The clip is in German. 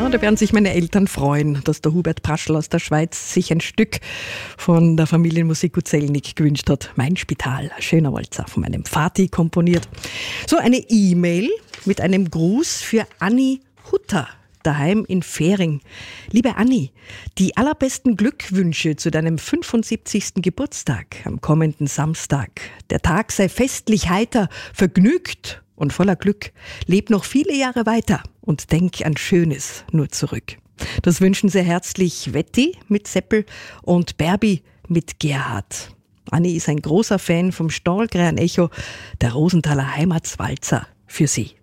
Ja, da werden sich meine Eltern freuen, dass der Hubert Praschl aus der Schweiz sich ein Stück von der Familienmusik Guzelnik gewünscht hat. Mein Spital, ein schöner Walzer von meinem Vati komponiert. So eine E-Mail mit einem Gruß für Anni Hutter, daheim in Fähring. Liebe Anni, die allerbesten Glückwünsche zu deinem 75. Geburtstag am kommenden Samstag. Der Tag sei festlich, heiter, vergnügt und voller Glück. Leb noch viele Jahre weiter und denk an Schönes nur zurück. Das wünschen sehr herzlich Wetti mit Seppel und Berbi mit Gerhard. Anni ist ein großer Fan vom Stahlgräen Echo, der Rosenthaler Heimatswalzer für sie.